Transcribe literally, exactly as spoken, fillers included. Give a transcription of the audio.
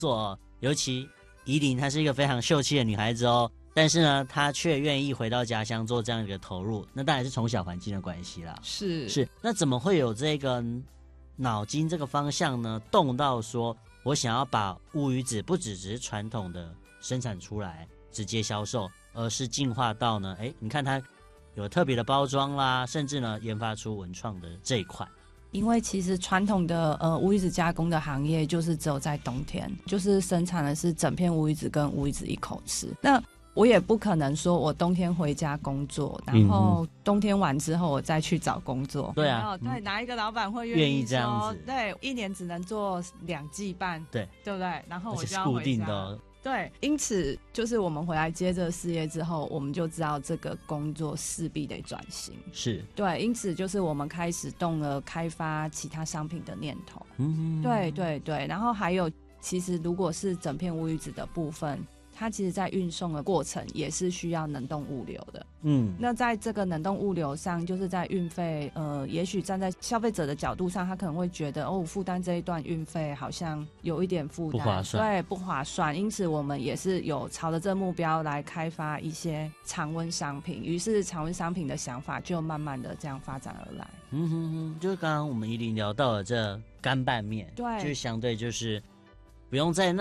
作，尤其宜琳她是一个非常秀气的女孩子哦，但是呢，她却愿意回到家乡做这样一个投入，那当然是从小环境的关系啦。 是是，那怎么会有这个脑筋这个方向呢？动到说我想要把乌鱼子不只是传统的生产出来直接销售，而是进化到呢，哎，你看它有特别的包装啦，甚至呢研发出文创的这一块。 因为其实传统的呃乌鱼子加工的行业就是只有在冬天，就是生产的是整片乌鱼子跟乌鱼子一口吃。那我也不可能说我冬天回家工作，然后冬天完之后我再去找工作。 对啊， 对， 嗯、 哪一个老板会愿意意这样子？ 对，一年只能做两季半， 对， 对不对？然后我就要固回家。 定的、哦。 对，因此就是我们回来接这个事业之后，我们就知道这个工作势必得转型。 是， 对，因此就是我们开始动了开发其他商品的念头。嗯，对对对，然后还有，其实如果是整片乌鱼子的部分，它其实在运送的过程也是需要冷冻物流的。嗯，那在这个冷冻物流上，就是在运费，呃，也许站在消费者的角度上，他可能会觉得，哦，负担这一段运费好像有一点负担， 不划算， 对，不划算。因此，我们也是有朝着这目标来开发一些常温商品，于是常温商品的想法就慢慢的这样发展而来。 嗯哼哼，就是刚刚我们宜琳聊到了这干拌面， 对， 就是相对就是不用在那